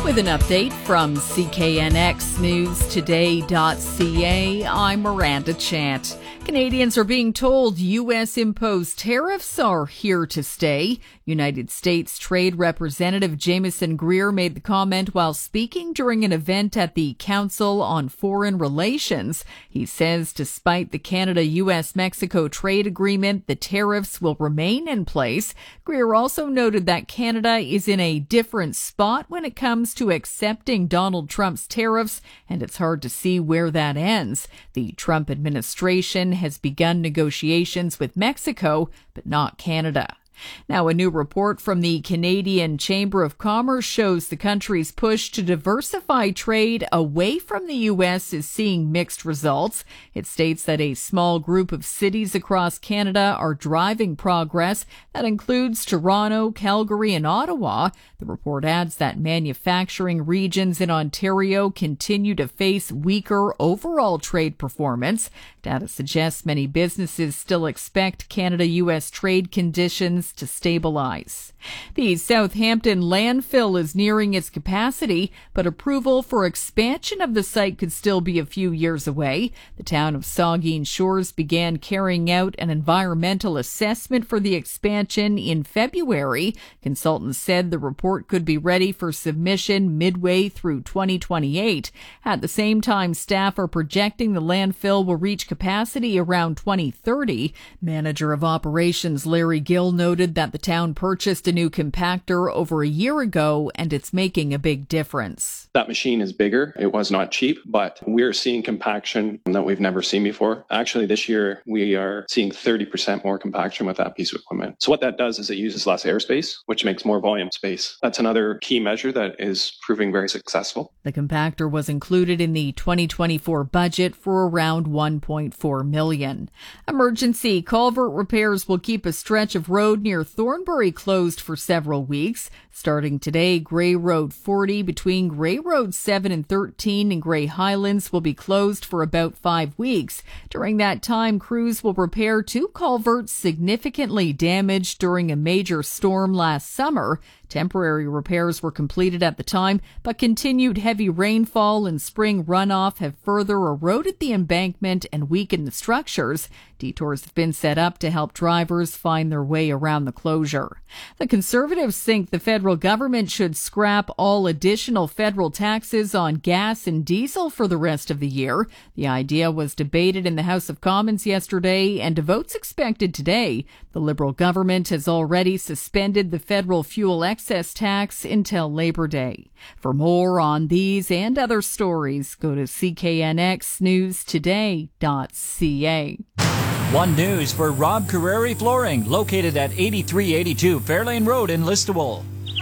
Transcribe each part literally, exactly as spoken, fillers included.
With an update from C K N X News Today dot C A, I'm Miranda Chant. Canadians are being told U S-imposed tariffs are here to stay. United States Trade Representative Jameson Greer made the comment while speaking during an event at the Council on Foreign Relations. He says despite the Canada-U S-Mexico trade agreement, the tariffs will remain in place. Greer also noted that Canada is in a different spot when it comes to accepting Donald Trump's tariffs, and it's hard to see where that ends. The Trump administration has begun negotiations with Mexico, but not Canada. Now, a new report from the Canadian Chamber of Commerce shows the country's push to diversify trade away from the U S is seeing mixed results. It states that a small group of cities across Canada are driving progress. That includes Toronto, Calgary, and Ottawa. The report adds that manufacturing regions in Ontario continue to face weaker overall trade performance. Data suggests many businesses still expect Canada-U S trade conditions to stabilize. The Southampton landfill is nearing its capacity, but approval for expansion of the site could still be a few years away. The town of Saugeen Shores began carrying out an environmental assessment for the expansion in February. Consultants said the report could be ready for submission midway through twenty twenty-eight. At the same time, staff are projecting the landfill will reach capacity around twenty thirty. Manager of Operations Larry Gill noted that the town purchased a new compactor over a year ago, and it's making a big difference. That machine is bigger. It was not cheap, but we're seeing compaction that we've never seen before. Actually, this year, we are seeing thirty percent more compaction with that piece of equipment. So what that does is it uses less airspace, which makes more volume space. That's another key measure that is proving very successful. The compactor was included in the twenty twenty-four budget for around one point four million dollars. Emergency culvert repairs will keep a stretch of road near Thornbury closed for several weeks. Starting today, Grey Road forty between Grey Road seven and thirteen and Grey Highlands will be closed for about five weeks. During that time, crews will repair two culverts significantly damaged during a major storm last summer. Temporary repairs were completed at the time, but continued heavy rainfall and spring runoff have further eroded the embankment and weakened the structures. Detours have been set up to help drivers find their way around the closure. The Conservatives think the federal government should scrap all additional federal taxes on gas and diesel for the rest of the year. The idea was debated in the House of Commons yesterday, and a vote's expected today. The Liberal government has already suspended the federal fuel excess tax until Labor Day. For more on these and other stories, go to C K N X News Today dot C A. One News for Rob Carreri Flooring, located at eighty-three eighty-two Fairlane Road in Listowel.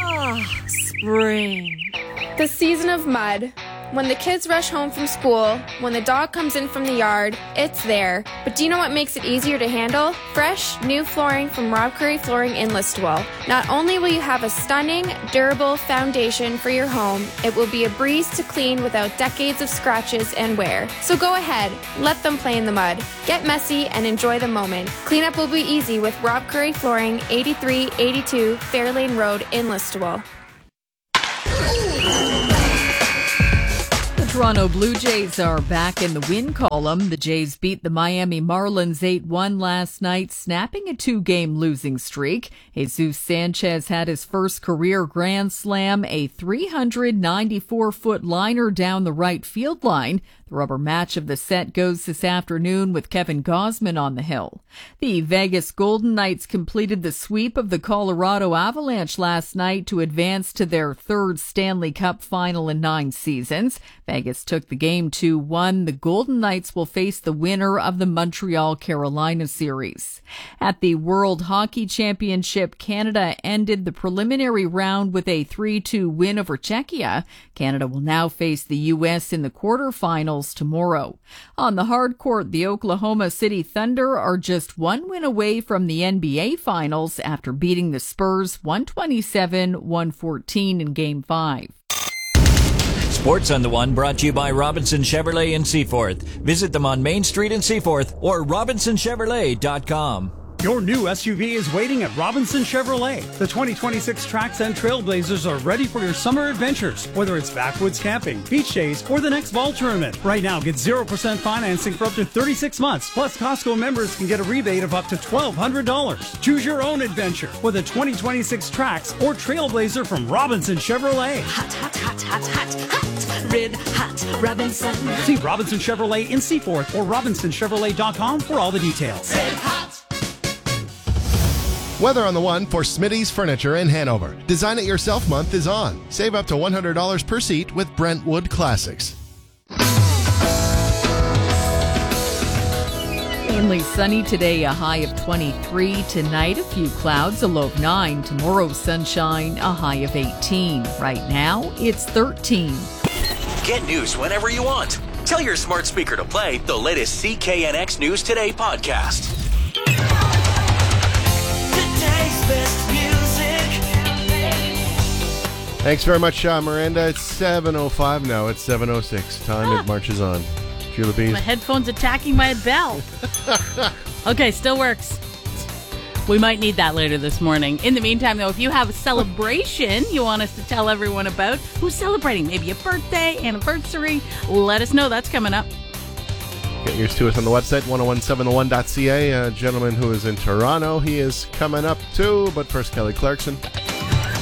Ah, spring. The season of mud. When the kids rush home from school, when the dog comes in from the yard, it's there. But do you know what makes it easier to handle? Fresh, new flooring from Rob Carreri Flooring in Listowel. Not only will you have a stunning, durable foundation for your home, it will be a breeze to clean without decades of scratches and wear. So go ahead, let them play in the mud. Get messy and enjoy the moment. Cleanup will be easy with Rob Carreri Flooring, eighty-three eighty-two Fairlane Road in Listowel. Toronto Blue Jays are back in the win column. The Jays beat the Miami Marlins eight one last night, snapping a two-game losing streak. Jesus Sanchez had his first career grand slam, a three hundred ninety-four foot liner down the right field line. The rubber match of the set goes this afternoon with Kevin Gausman on the hill. The Vegas Golden Knights completed the sweep of the Colorado Avalanche last night to advance to their third Stanley Cup final in nine seasons. Vegas took the game two one. The Golden Knights will face the winner of the Montreal-Carolina series. At the World Hockey Championship, Canada ended the preliminary round with a three two win over Czechia. Canada will now face the U S in the quarterfinals tomorrow. On the hard court, the Oklahoma City Thunder are just one win away from the N B A Finals after beating the Spurs one twenty-seven one fourteen in Game five. Sports on the One brought to you by Robinson Chevrolet in Seaforth. Visit them on Main Street in Seaforth or robinson chevrolet dot com. Your new S U V is waiting at Robinson Chevrolet. The twenty twenty-six Trax and Trailblazers are ready for your summer adventures, whether it's backwoods camping, beach days, or the next ball tournament. Right now, get zero percent financing for up to thirty-six months. Plus, Costco members can get a rebate of up to twelve hundred dollars. Choose your own adventure with a twenty twenty-six Trax or Trailblazer from Robinson Chevrolet. Hot, hot, hot, hot, hot, hot. Red hot Robinson. See Robinson Chevrolet in Seaforth or robinson chevrolet dot com for all the details. Red hot. Weather on the one for Smitty's Furniture in Hanover. Design It Yourself month is on. Save up to one hundred dollars per seat with Brentwood Classics. Mainly sunny today, a high of twenty-three. Tonight, a few clouds, a low of nine. Tomorrow, sunshine, a high of eighteen. Right now, it's thirteen. Get news whenever you want. Tell your smart speaker to play the latest C K N X News Today podcast. Today's best music. Thanks very much, uh, Miranda. It's seven oh five now. It's seven oh six. Time Ah. it marches on. Julia Bees. My headphone's attacking my bell. Okay, still works. We might need that later this morning. In the meantime, though, if you have a celebration you want us to tell everyone about, who's celebrating, maybe a birthday, anniversary, let us know. That's coming up. Get yours to us on the website, ten seventy one dot c a. A gentleman who is in Toronto, he is coming up too. But first, Kelly Clarkson.